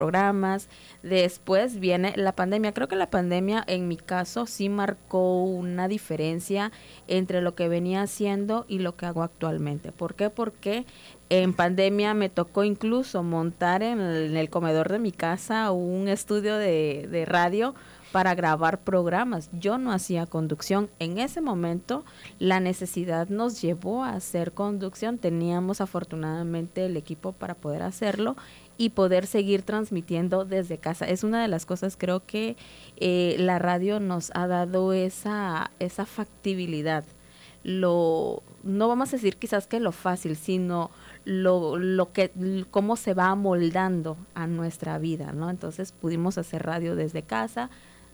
programas. Después viene la pandemia. Creo que la pandemia en mi caso sí marcó una diferencia entre lo que venía haciendo y lo que hago actualmente. ¿Por qué? Porque en pandemia me tocó incluso montar en el comedor de mi casa un estudio de radio para grabar programas. Yo no hacía conducción. En ese momento la necesidad nos llevó a hacer conducción. Teníamos afortunadamente el equipo para poder hacerlo y poder seguir transmitiendo desde casa. Es una de las cosas, creo que la radio nos ha dado esa factibilidad. No vamos a decir quizás que lo fácil, sino cómo se va amoldando a nuestra vida, ¿no? Entonces pudimos hacer radio desde casa,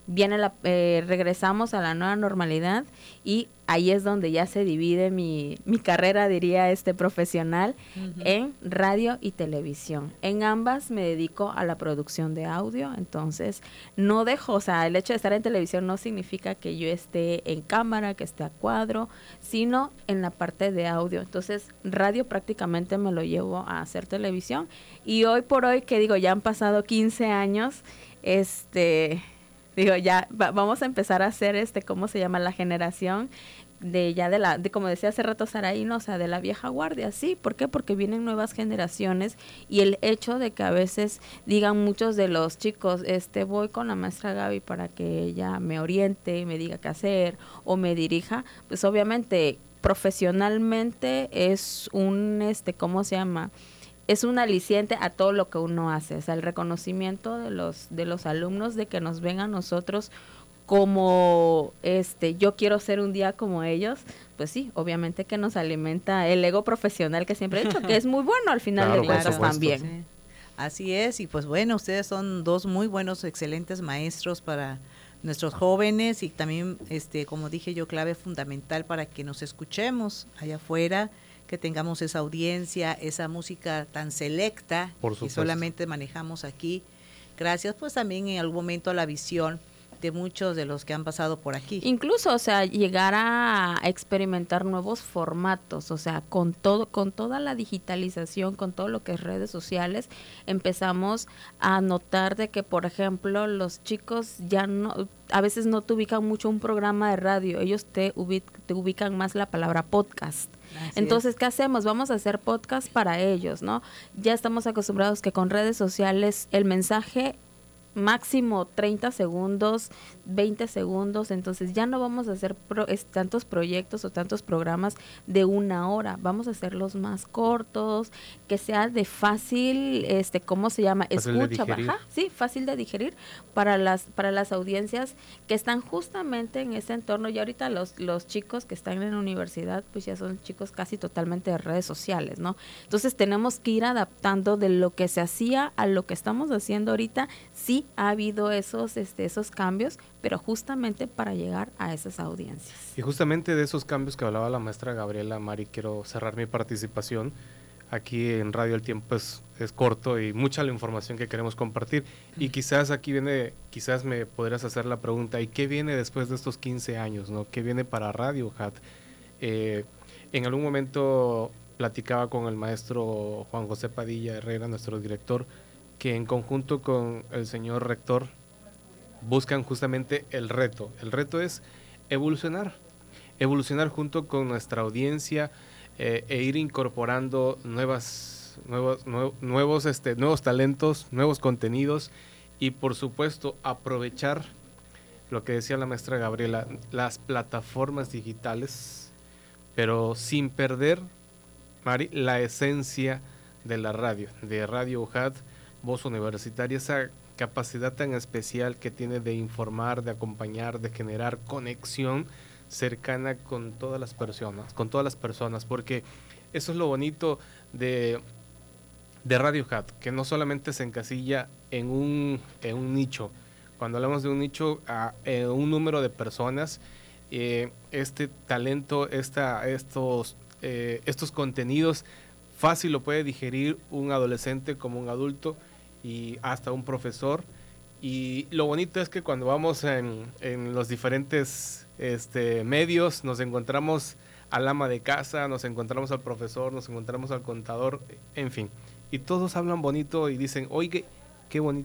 regresamos a la nueva normalidad y ahí es donde ya se divide mi carrera, diría profesional, en radio y televisión. En ambas me dedico a la producción de audio, entonces no dejo, o sea, el hecho de estar en televisión no significa que yo esté en cámara, que esté a cuadro, sino en la parte de audio. Entonces, radio prácticamente me lo llevo a hacer televisión y hoy por hoy, que digo, ya han pasado 15 años, digo, ya vamos a empezar a hacer ¿cómo se llama? La generación de como decía hace rato Saraí, ¿no? O sea, de la vieja guardia, sí, ¿por qué? Porque vienen nuevas generaciones y el hecho de que a veces digan muchos de los chicos, voy con la maestra Gaby para que ella me oriente, me diga qué hacer o me dirija, pues obviamente profesionalmente es ¿cómo se llama? Es un aliciente a todo lo que uno hace, o sea, el reconocimiento de los alumnos de que nos ven a nosotros como yo quiero ser un día como ellos, pues sí, obviamente que nos alimenta el ego profesional que siempre he dicho, que es muy bueno al final claro, de cuentas también. Sí. Así es, y pues bueno, ustedes son dos muy buenos, excelentes maestros para nuestros jóvenes y también, como dije yo, clave fundamental para que nos escuchemos allá afuera, que tengamos esa audiencia, esa música tan selecta que solamente manejamos aquí. Gracias pues también en algún momento a la visión de muchos de los que han pasado por aquí. Incluso, o sea, llegar a experimentar nuevos formatos, o sea, con toda la digitalización, con todo lo que es redes sociales, empezamos a notar de que, por ejemplo, los chicos ya no, a veces no te ubican mucho un programa de radio, ellos te ubican más la palabra podcast. Entonces, ¿qué hacemos? Vamos a hacer podcast para ellos, ¿no? Ya estamos acostumbrados que con redes sociales el mensaje máximo 30 segundos, 20 segundos, entonces ya no vamos a hacer tantos proyectos o tantos programas de 1 hora, vamos a hacerlos más cortos, que sea de fácil, ¿cómo se llama? Fácil Escucha, de digerir. sí, fácil de digerir para las audiencias que están justamente en ese entorno. Y ahorita los chicos que están en la universidad, pues ya son chicos casi totalmente de redes sociales, ¿no? Entonces tenemos que ir adaptando de lo que se hacía a lo que estamos haciendo ahorita. Sí ha habido esos cambios, pero justamente para llegar a esas audiencias. Y justamente de esos cambios que hablaba la maestra Gabriela, Mari, quiero cerrar mi participación. Aquí en Radio El Tiempo es corto y mucha la información que queremos compartir. Y quizás quizás me podrías hacer la pregunta, ¿y qué viene después de estos 15 años, ¿no? ¿Qué viene para Radio Hat? En algún momento platicaba con el maestro Juan José Padilla Herrera, nuestro director, que en conjunto con el señor rector buscan justamente el reto. El reto es evolucionar junto con nuestra audiencia e ir incorporando nuevos talentos, nuevos contenidos y por supuesto aprovechar lo que decía la maestra Gabriela, las plataformas digitales, pero sin perder, Mari, la esencia de la radio, de Radio UJAT, Voz Universitaria, esa capacidad tan especial que tiene de informar, de acompañar, de generar conexión cercana con todas las personas, porque eso es lo bonito de Radio UJAT, que no solamente se encasilla en un nicho. Cuando hablamos de un nicho, un número de personas, este talento, estos contenidos, fácil lo puede digerir un adolescente como un adulto y hasta un profesor. Y lo bonito es que cuando vamos en los diferentes medios, nos encontramos al ama de casa, nos encontramos al profesor, nos encontramos al contador, en fin. Y todos hablan bonito y dicen, oye, qué bonito